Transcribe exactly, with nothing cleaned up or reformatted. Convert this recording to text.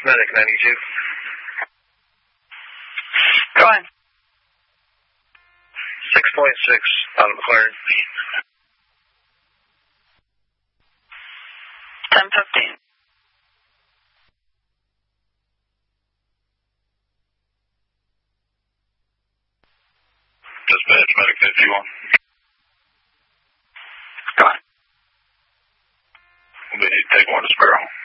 Medic ninety-two. Go ahead. six point six out of McLaren. ten fifteen. Dispatch, Medic fifty-one. Go ahead. We'll be take one to Sparrow.